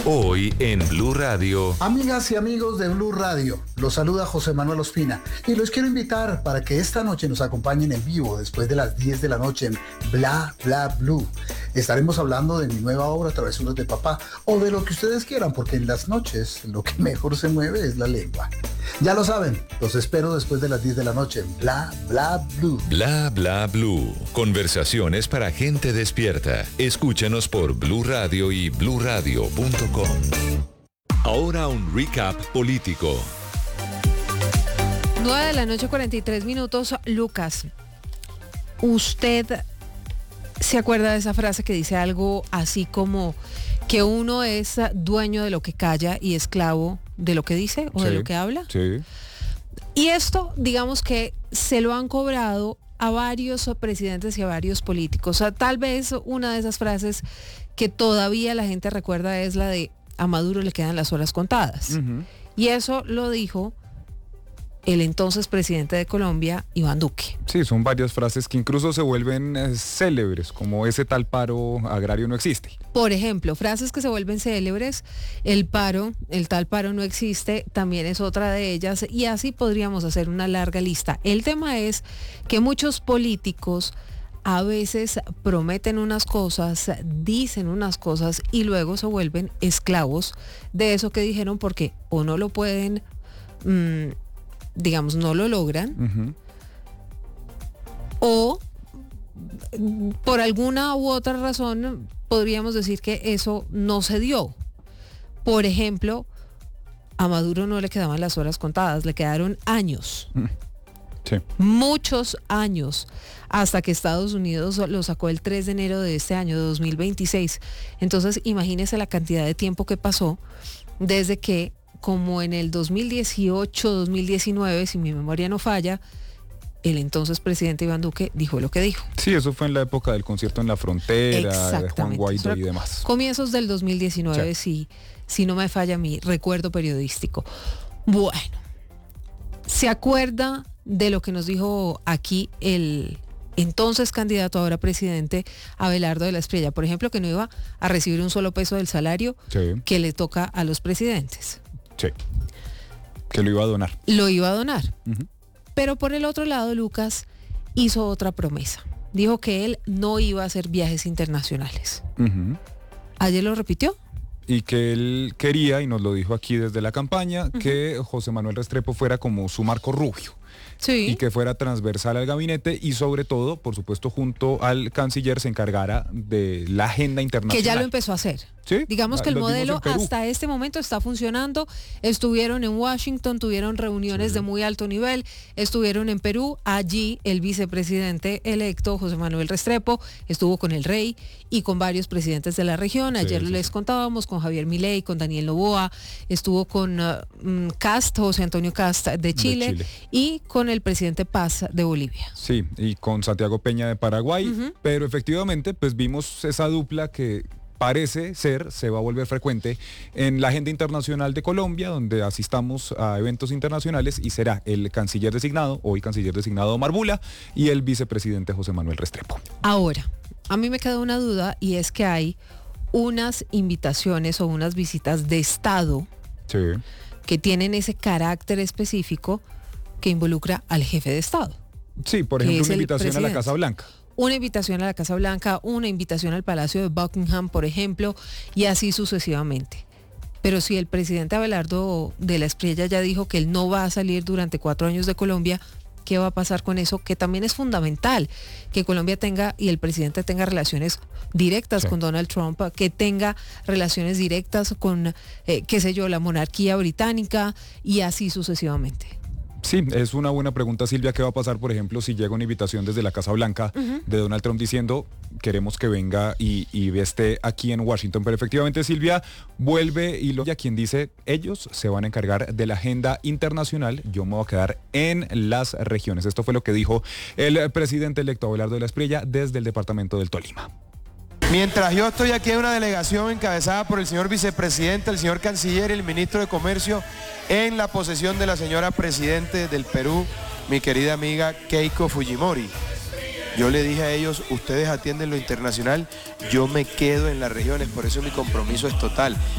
Hoy en Blue Radio. Amigas y amigos de Blue Radio, los saluda José Manuel Ospina y los quiero invitar para que esta noche nos acompañen en vivo después de las 10 de la noche en Bla Bla Blue. Estaremos hablando de mi nueva obra Travesuras de Papá o de lo que ustedes quieran, porque en las noches lo que mejor se mueve es la lengua. Ya lo saben, los espero después de las 10 de la noche en Bla Bla Blue. Bla Bla Blue. Conversaciones para gente despierta. Escúchanos por Blue Radio y bluradio.com. Ahora un recap político. 9 de la noche, 43 minutos. Lucas, ¿usted se acuerda de esa frase que dice algo así como que uno es dueño de lo que calla y esclavo de lo que dice o de lo que habla? Sí. Y esto, digamos que se lo han cobrado a varios presidentes y a varios políticos. O sea, tal vez una de esas frases que todavía la gente recuerda es la de a Maduro le quedan las horas contadas. Uh-huh. Y eso lo dijo el entonces presidente de Colombia, Iván Duque. Sí, son varias frases que incluso se vuelven célebres, como ese tal paro agrario no existe. Por ejemplo, frases que se vuelven célebres, el tal paro no existe, también es otra de ellas, y así podríamos hacer una larga lista. El tema es que muchos políticos a veces prometen unas cosas, dicen unas cosas y luego se vuelven esclavos de eso que dijeron porque o no lo pueden, digamos, no lo logran, uh-huh, o por alguna u otra razón podríamos decir que eso no se dio. Por ejemplo, a Maduro no le quedaban las horas contadas, le quedaron años. Sí. Muchos años, hasta que Estados Unidos lo sacó el 3 de enero de este año, de 2026. Entonces, imagínese la cantidad de tiempo que pasó desde que, como en el 2018, 2019, si mi memoria no falla, el entonces presidente Iván Duque dijo lo que dijo. Sí, eso fue en la época del concierto en la frontera, de Juan Guaidó y demás. Comienzos del 2019, sí. si no me falla mi recuerdo periodístico. Bueno, ¿se acuerda de lo que nos dijo aquí el entonces candidato, ahora presidente, Abelardo de la Espriella? Por ejemplo, que no iba a recibir un solo peso del salario que le toca a los presidentes. Sí, que lo iba a donar. Lo iba a donar. Uh-huh. Pero por el otro lado, Lucas hizo otra promesa. Dijo que él no iba a hacer viajes internacionales. Uh-huh. Ayer lo repitió. Y que él quería, y nos lo dijo aquí desde la campaña, uh-huh, que José Manuel Restrepo fuera como su Marco Rubio. Sí. Y que fuera transversal al gabinete y sobre todo, por supuesto, junto al canciller se encargara de la agenda internacional. Que ya lo empezó a hacer. ¿Sí? Digamos que el modelo hasta este momento está funcionando. Estuvieron en Washington, tuvieron reuniones de muy alto nivel, estuvieron en Perú. Allí el vicepresidente electo, José Manuel Restrepo, estuvo con el rey y con varios presidentes de la región. Ayer les contábamos con Javier Milei, con Daniel Noboa, estuvo con José Antonio Cast de Chile y con el presidente Paz de Bolivia. Sí, y con Santiago Peña de Paraguay, uh-huh, pero efectivamente pues vimos esa dupla que parece ser, se va a volver frecuente en la agenda internacional de Colombia, donde asistamos a eventos internacionales, y será el canciller designado, hoy canciller designado Omar Bula, y el vicepresidente José Manuel Restrepo. Ahora, a mí me queda una duda, y es que hay unas invitaciones o unas visitas de Estado, sí, que tienen ese carácter específico que involucra al jefe de Estado. Sí, por ejemplo, una invitación a la Casa Blanca. Una invitación a la Casa Blanca, una invitación al Palacio de Buckingham, por ejemplo, y así sucesivamente. Pero si el presidente Abelardo de la Espriella ya dijo que él no va a salir durante 4 años de Colombia, ¿qué va a pasar con eso? Que también es fundamental que Colombia tenga y el presidente tenga relaciones directas con Donald Trump, que tenga relaciones directas con, la monarquía británica y así sucesivamente. Sí, es una buena pregunta, Silvia. ¿Qué va a pasar, por ejemplo, si llega una invitación desde la Casa Blanca de Donald Trump diciendo queremos que venga y esté aquí en Washington? Pero efectivamente, Silvia, vuelve y lo quien dice, ellos se van a encargar de la agenda internacional, yo me voy a quedar en las regiones. Esto fue lo que dijo el presidente electo Abelardo de la Espriella desde el departamento del Tolima. Mientras yo estoy aquí en una delegación encabezada por el señor vicepresidente, el señor canciller y el ministro de Comercio, en la posesión de la señora presidente del Perú, mi querida amiga Keiko Fujimori. Yo le dije a ellos, ustedes atienden lo internacional, yo me quedo en las regiones, por eso mi compromiso es total.